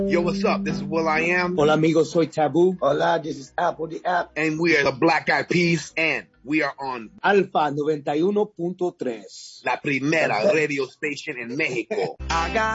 Yo, what's up? This is Will I Am. Hola amigos, soy Taboo. Hola, this is Apple the App. And we are the Black Eyed Peas. And we are on Alfa 91.3. La Primera Radio Station in Mexico.